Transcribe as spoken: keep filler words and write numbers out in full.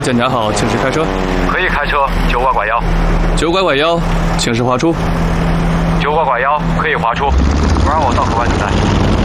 检查好，请示开车。 可以开车，九拐拐腰。 九拐拐腰，请示滑出。 九拐拐腰，可以滑出。不让我到河外等待。